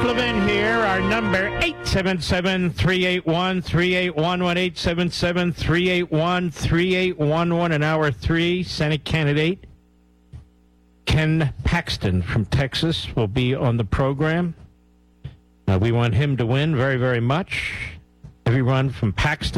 Levin here. Our number, 877-381-3811, 877-381-3811. In hour 3, Senate candidate Ken Paxton from Texas will be on the program. We want him to win very, very much. Everyone from Paxton